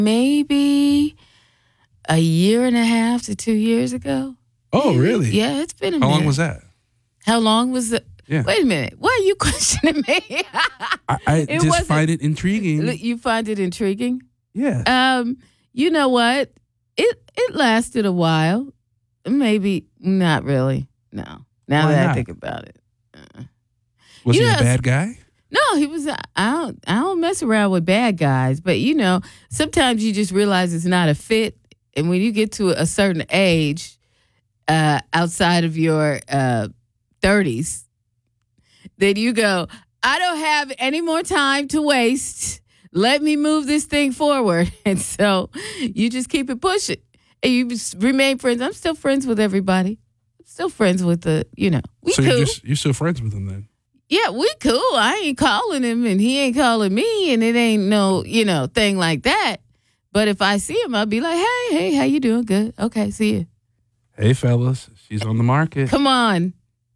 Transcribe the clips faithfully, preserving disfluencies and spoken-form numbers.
maybe a year and a half to two years ago. Oh, really? Yeah, it's been a How minute. How long was that? How long was it? Yeah. Wait a minute. Why are you questioning me? I, I just find it intriguing. You find it intriguing? Yeah. Um, you know what? It it lasted a while. Maybe not really. No. Now Why that not? I think about it. Uh, Was you he know, a bad guy? No, he was. I don't. I don't mess around with bad guys, but you know, sometimes you just realize it's not a fit, and when you get to a certain age, uh, outside of your uh, thirties, then you go, I don't have any more time to waste. Let me move this thing forward, and so you just keep it pushing, and you just remain friends. I'm still friends with everybody. I'm still friends with the, you know, we so cool. you're, just, you're still friends with him then? Yeah, we cool. I ain't calling him and he ain't calling me and it ain't no, you know, thing like that. But if I see him, I'll be like, hey, hey, how you doing? Good. Okay, see you. Hey, fellas, she's on the market. Come on.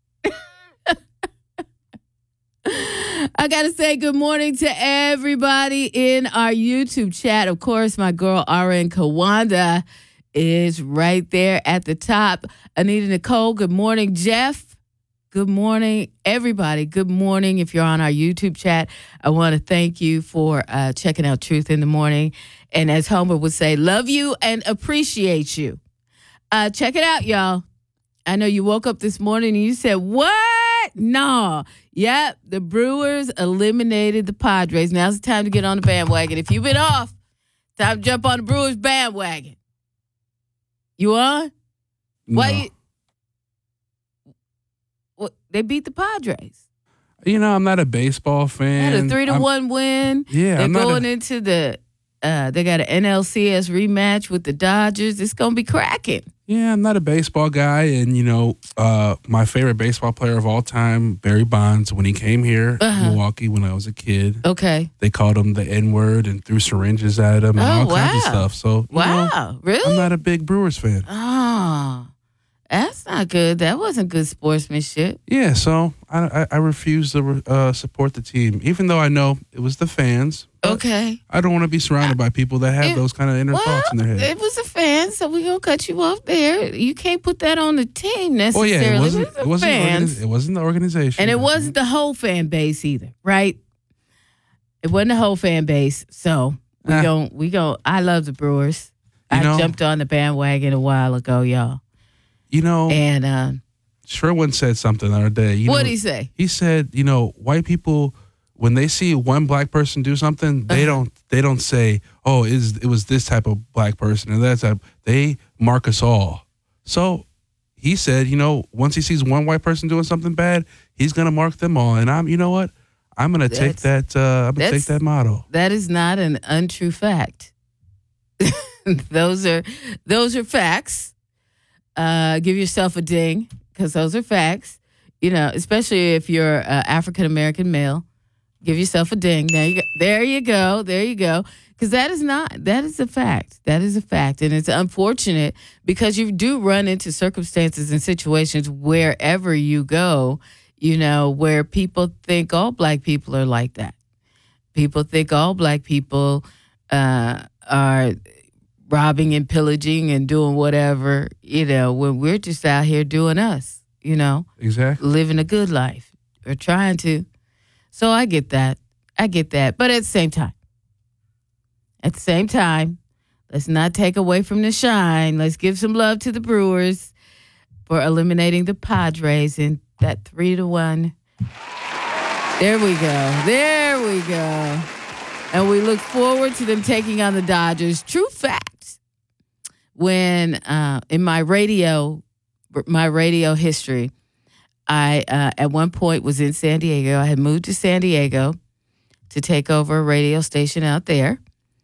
I got to say good morning to everybody in our YouTube chat. Of course, my girl, R N Kawanda, is right there at the top. Anita Nicole, good morning. Jeff. Good morning, everybody. Good morning. If you're on our YouTube chat, I want to thank you for uh, checking out Truth in the Morning. And as Homer would say, love you and appreciate you. Uh, check it out, y'all. I know you woke up this morning and you said, what? No. Yep, the Brewers eliminated the Padres. Now's the time to get on the bandwagon. If you've been off, time to jump on the Brewers bandwagon. You on? No. Why you... Well, they beat the Padres. You know, I'm not a baseball fan. They had a three to I'm, one win. Yeah, they're I'm not going a, into the. Uh, they got an N L C S rematch with the Dodgers. It's gonna be cracking. Yeah, I'm not a baseball guy, and you know, uh, my favorite baseball player of all time, Barry Bonds, when he came here Uh-huh. to Milwaukee when I was a kid, Okay. they called him the N word and threw syringes at him and Oh, all kinds of wow. stuff. So, you Wow. know, Really? I'm not a big Brewers fan. Oh, that's not good. That wasn't good sportsmanship. Yeah, so I I, I refuse to uh, support the team, even though I know it was the fans. but Okay. I don't want to be surrounded by people that have It- those kind of inner Well, thoughts in their head. it was a fan, so we're gonna cut you off there. You can't put that on the team Well, necessarily. yeah, it wasn't. the It wasn't. The fans. organi- it wasn't the organization, And it wasn't the whole fan base either, right? It wasn't the whole fan base. So we Nah. gon' we go. I love the Brewers. You I know- jumped on the bandwagon a while ago, y'all. You know, And uh, Sherwin said something the other day. You what'd know, he say? He said, you know, white people, when they see one black person do something, they Uh-huh. don't they don't say, oh, it was, it was this type of black person and that type. They mark us all. So he said, you know, once he sees one white person doing something bad, he's gonna mark them all. And I'm, you know what? I'm gonna take That's- that. Uh, I'm gonna take that's- that motto. That is not an untrue fact. those are those are facts. Uh, give yourself a ding because those are facts. You know, especially if you're uh, African American male, give yourself a ding. There you go. There you go. There you go. Because that is not that is a fact. That is a fact, and it's unfortunate because you do run into circumstances and situations wherever you go. You know, where people think all black people are like that. People think all black people uh, are robbing and pillaging and doing whatever, you know, when we're just out here doing us, you know, Exactly. living a good life or trying to. So I get that. I get that. But at the same time, at the same time, let's not take away from the shine. Let's give some love to the Brewers for eliminating the Padres in that three to one. There we go. There we go. And we look forward to them taking on the Dodgers. True fact. When uh, in my radio, my radio history, I uh, at one point was in San Diego. I had moved to San Diego to take over a radio station out there.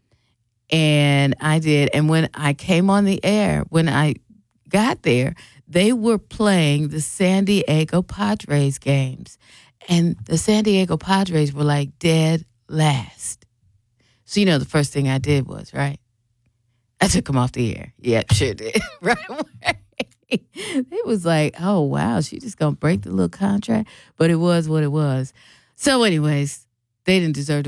And I did. And when I came on the air, when I got there, they were playing the San Diego Padres games. And the San Diego Padres were like dead last. So, you know, the first thing I did was, right? I took them off the air. Yep, sure did. Right away. It was like, oh, wow, she just going to break the little contract. But it was what it was. So anyways, they didn't deserve to